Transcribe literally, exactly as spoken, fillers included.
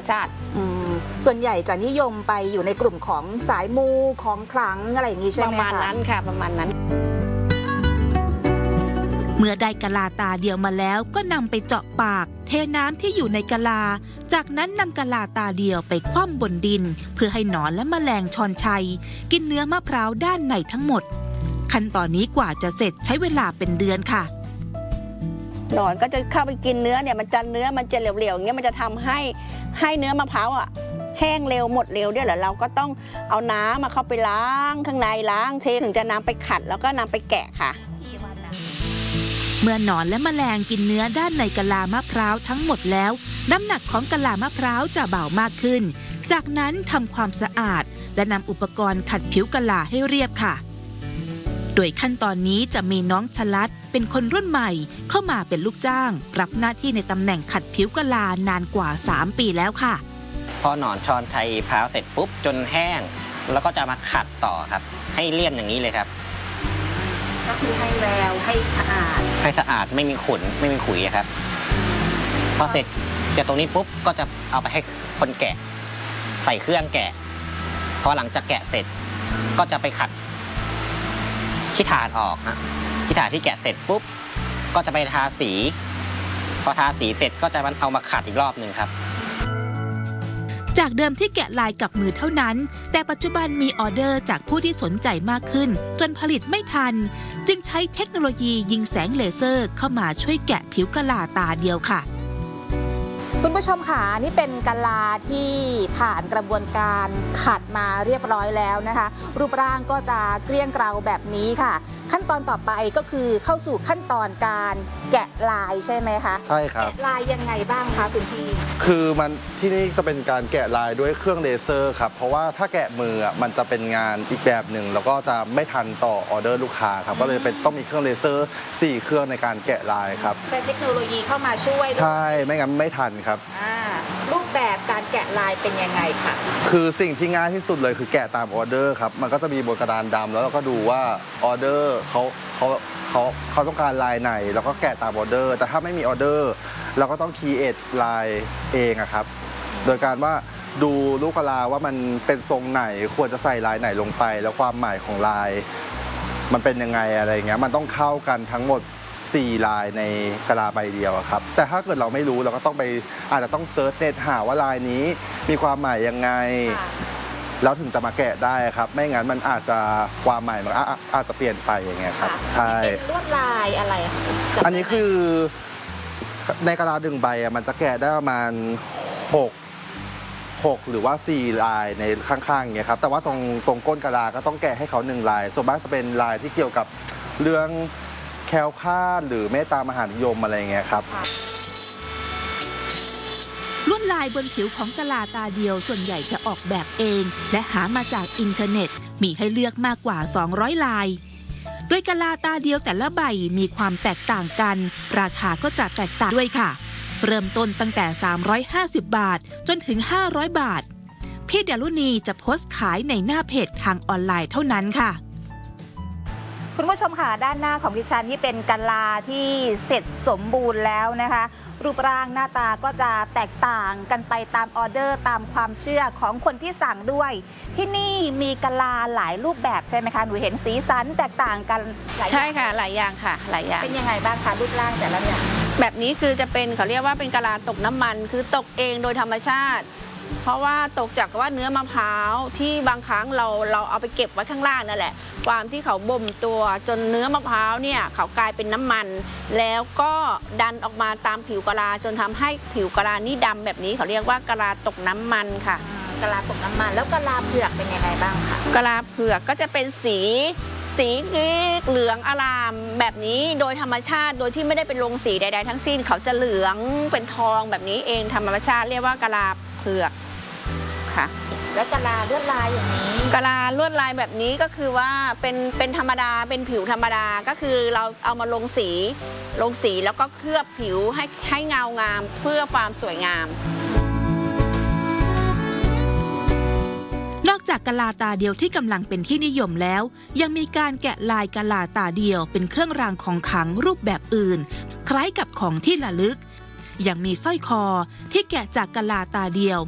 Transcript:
ชาติส่วนใหญ่จะนิยมไปอยู่ในกลุ่มของสายมูของขลังอะไรอย่างนี้ใช่ไหมคะประมาณนั้นค่ะประมาณนั้นเมื่อได้กะลาตาเดียวมาแล้วก็นำไปเจาะปากเทน้ำที่อยู่ในกะลาจากนั้นนำกะลาตาเดียวไปคว่ำบนดินเพื่อให้หนอนและแมลงชอนชัยกินเนื้อมะพร้าวด้านในทั้งหมดขั้นตอนนี้กว่าจะเสร็จใช้เวลาเป็นเดือนค่ะหนอนก็จะเข้าไปกินเนื้อเนี่ยมันจะเนื้อมันจะเหลวๆอย่างเงี้ยมันจะทำให้ให้เนื้อมะพร้าวอ่ะแห้งเร็วหมดเร็วด้วยเหรอเราก็ต้องเอาน้ำมาเข้าไปล้างข้างในล้างเทถึงจะนำไปขัดแล้วก็นำไปแกะค่ะเมื่อหนอนและแมลงกินเนื้อด้านในกะลามะพร้าวทั้งหมดแล้วน้ำหนักของกะลามะพร้าวจะเบามากขึ้นจากนั้นทำความสะอาดและนำอุปกรณ์ขัดผิวกะลาให้เรียบค่ะโดยขั้นตอนนี้จะมีน้องฉลัดเป็นคนรุ่นใหม่เข้ามาเป็นลูกจ้างรับหน้าที่ในตำแหน่งขัดผิวกะลานานกว่าสามปีแล้วค่ะพอหนอนชอนชัยพร้าวเสร็จปุ๊บจนแห้งแล้วก็จะมาขัดต่อครับให้เลี่ยมอย่างนี้เลยครับก็คือให้แววให้สะอาดให้สะอาดไม่มีขุ่นไม่มีขุยครับพอเสร็จจากตรงนี้ปุ๊บก็จะเอาไปให้คนแกะใส่เครื่องแกะพอหลังจากแกะเสร็จก็จะไปขัดขี้ถ่านออกนะขี้ถ่านที่แกะเสร็จปุ๊บก็จะไปทาสีพอทาสีเสร็จก็จะเอามาขัดอีกรอบหนึ่งครับจากเดิมที่แกะลายกับมือเท่านั้นแต่ปัจจุบันมีออเดอร์จากผู้ที่สนใจมากขึ้นจนผลิตไม่ทันจึงใช้เทคโนโลยียิงแสงเลเซอร์เข้ามาช่วยแกะผิวกะลาตาเดียวค่ะคุณผู้ชมค่ะนี่เป็นกะลาที่ผ่านกระบวนการขัดมาเรียบร้อยแล้วนะคะรูปร่างก็จะเกลี้ยงเกลาแบบนี้ค่ะขั้นตอนต่อไปก็คือเข้าสู่ขั้นตอนการแกะลายใช่ไหมคะใช่ครับแกะลายยังไงบ้างคะคุณพี่คือมันที่นี่จะเป็นการแกะลายด้วยเครื่องเลเซอร์ครับเพราะว่าถ้าแกะมือมันจะเป็นงานอีกแบบหนึ่งแล้วก็จะไม่ทันต่อออเดอร์ลูกค้าครับก็เลยเป็นต้องมีเครื่องเลเซอร์สี่เครื่องในการแกะลายครับใช้เทคโนโลยีเข้ามาช่วยใช่ไม่งั้นไม่ทันครับรูปแบบการแกะลายเป็นยังไงคะคือสิ่งที่ง่ายที่สุดเลยคือแกะตามออเดอร์ครับมันก็จะมีบนกระดานดำแล้วเราก็ดูว่าออเดอร์เขาเขาเขาเขาต้องการลายไหนแล้วก็แกะตามออเดอร์แต่ถ้าไม่มีออเดอร์เราก็ต้องคีเอทลายเองอะครับโดยการว่าดูลูกกะลาว่ามันเป็นทรงไหนควรจะใส่ลายไหนลงไปแล้วความหมายของลายมันเป็นยังไงอะไรเงี้ยมันต้องเข้ากันทั้งหมดสี่ลายในกะลาใบเดียวครับแต่ถ้าเกิดเราไม่รู้เราก็ต้องไปอาจจะต้องเซิร์ชเน็ตหาว่าลายนี้มีความหมายยังไงแล้วถึงจะมาแกะได้ครับไม่งั้นมันอาจจะความหมายมันอาจจะเปลี่ยนไปอย่างเงี้ยครับใช่ลวดลายอะไรอันนี้คือในกะลาดึงใบมันจะแกะได้ประมาณหกหกหรือว่าสี่ลายในข้างๆอย่างเงี้ยครับแต่ว่าตรงตรงก้นกะลาก็ต้องแกะให้เขาหนึ่งลายส่วนมากจะเป็นลายที่เกี่ยวกับเรื่องแคล้วคลาดหรือเมตตามหานิยมอะไรเงี้ยครับลวดลายบนผิวของกะลาตาเดียวส่วนใหญ่จะออกแบบเองและหามาจากอินเทอร์เน็ตมีให้เลือกมากกว่าสองร้อยลายโดยกะลาตาเดียวแต่ละใบมีความแตกต่างกันราคาก็จะแตกต่างด้วยค่ะเริ่มต้นตั้งแต่สามร้อยห้าสิบบาทจนถึงห้าร้อยบาทพี่ดารุณีจะโพสต์ขายในหน้าเพจทางออนไลน์เท่านั้นค่ะคุณผู้ชมค่ะด้านหน้าของดิฉันนี่เป็นกะลาที่เสร็จสมบูรณ์แล้วนะคะรูปร่างหน้าตาก็จะแตกต่างกันไปตามออเดอร์ตามความเชื่อของคนที่สั่งด้วยที่นี่มีกะลาหลายรูปแบบใช่ไหมคะหนูเห็นสีสันแตกต่างกันใช่ค่ะหลายอย่างค่ะหลายอย่างเป็นยังไงบ้างคะรูปร่างแต่ละอย่างแบบนี้คือจะเป็นเขาเรียกว่าเป็นกะลาตกน้ำมันคือตกเองโดยธรรมชาติเพราะว่าตกจากว่าเนื้อมะพร้าวที่บางครั้งเราเราเอาไปเก็บไว้ข้างล่างนั่นแหละความที่เขาบ่มตัวจนเนื้อมะพร้าวเนี่ยเขากลายเป็นน้ำมันแล้วก็ดันออกมาตามผิวกะลาจนทำให้ผิวกะลานี่ดำแบบนี้เขาเรียกว่ากะลาตกน้ำมันค่ะกะลาตกน้ำมันแล้วกะลาเผือกเป็นยังไงบ้างคะกะลาเผือกก็จะเป็นสีสีเหลืองอลามแบบนี้โดยธรรมชาติโดยที่ไม่ได้เป็นลงสีใดๆทั้งสิ้นเขาจะเหลืองเป็นทองแบบนี้เองธรรมชาติเรียกว่ากะลาเผือกแล้วกะลาลวดลายอย่างนี้กะลาลวดลายแบบนี้ก็คือว่าเป็นเป็นธรรมดาเป็นผิวธรรมดาก็คือเราเอามาลงสีลงสีแล้วก็เคลือบผิวให้ให้เงางามเพื่อความสวยงามนอกจากกะลาตาเดียวที่กำลังเป็นที่นิยมแล้วยังมีการแกะลายกะลาตาเดียวเป็นเครื่องรางของขลังรูปแบบอื่นคล้ายกับของที่ระลึกยังมีสร้อยคอที่แกะจากกะลาตาเดียว